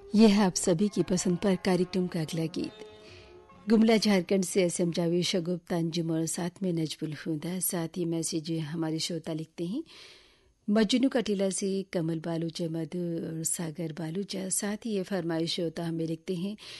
ये है आप सभी की पसंद पर कार्यक्रम का अगला गीत। गुमला झारखंड से एसएम जावेद शगुफ्ता अंजुम और साथ में नजबुल हुदा। साथ ही मैसेज हमारे श्रोता लिखते हैं मजनू कटीला से कमल बालूचा मधु और सागर बालूचा। साथ ही ये फरमाइश श्रोता हमें लिखते हैं